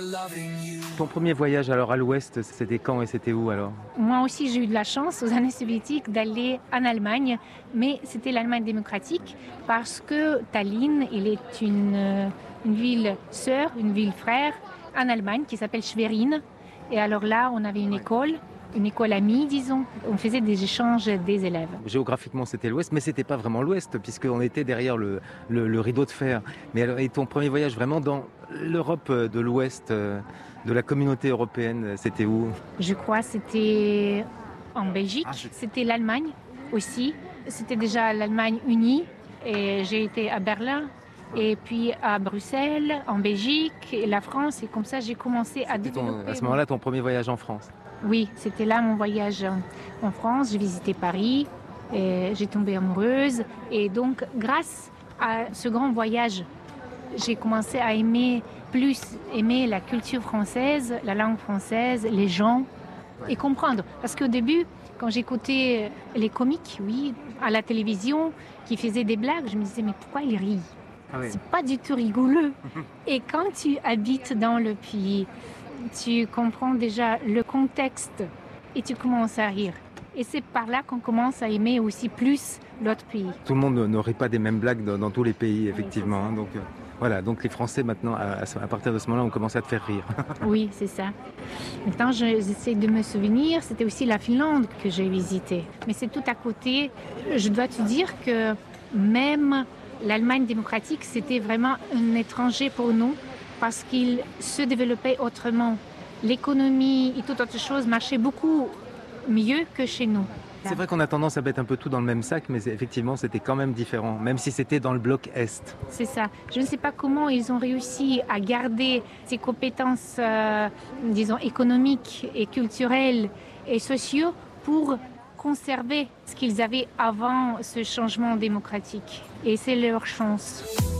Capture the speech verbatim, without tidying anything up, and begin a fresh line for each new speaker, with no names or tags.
Ton premier voyage alors à l'ouest, c'était quand et c'était où alors?
Moi aussi, j'ai eu de la chance aux années soviétiques d'aller en Allemagne, mais c'était l'Allemagne démocratique parce que Tallinn, il est une, euh, une ville sœur, une ville frère en Allemagne qui s'appelle Schwerin. Et alors là, on avait une école, une école amie, disons. On faisait des échanges des élèves.
Géographiquement, c'était l'ouest, mais c'était pas vraiment l'ouest puisqu'on était derrière le, le, le rideau de fer. Mais alors, et ton premier voyage vraiment dans l'Europe de l'ouest, euh, de la communauté européenne, c'était où?
Je crois que c'était en Belgique,
Ah, je-
c'était l'Allemagne aussi. C'était déjà l'Allemagne unie et j'ai été à Berlin et puis à Bruxelles, en Belgique et la France. Et comme ça, j'ai commencé à
C'était ton-
développer.
à ce moment-là, ton premier voyage en France.
Oui, c'était là mon voyage en, en France. J'ai visité Paris et j'ai tombé amoureuse. Et donc, grâce à ce grand voyage, j'ai commencé à aimer plus aimer la culture française, la langue française, les gens et comprendre. Parce qu'au début, quand j'écoutais les comiques, oui, à la télévision, qui faisaient des blagues, je me disais mais pourquoi ils rient?
Ah oui.
C'est pas du tout rigolo. Et quand tu habites dans le pays, tu comprends déjà le contexte et tu commences à rire. Et c'est par là qu'on commence à aimer aussi plus l'autre pays.
Tout le monde n'aurait pas des mêmes blagues dans, dans tous les pays, effectivement. hein. donc euh, voilà, donc les Français maintenant, à, à partir de ce moment-là, ont commencé à te faire rire.
Oui, c'est ça. Maintenant, j'essaie de me souvenir, c'était aussi la Finlande que j'ai visitée. Mais c'est tout à côté. Je dois te dire que même l'Allemagne démocratique, c'était vraiment un étranger pour nous parce qu'il se développait autrement. L'économie et toute autre chose marchait beaucoup mieux que chez nous.
C'est vrai qu'on a tendance à mettre un peu tout dans le même sac, mais c'est- effectivement, c'était quand même différent, même si c'était dans le bloc Est.
C'est ça. Je ne sais pas comment ils ont réussi à garder ces compétences, euh, disons, économiques et culturelles et sociaux pour conserver ce qu'ils avaient avant ce changement démocratique. Et c'est leur chance.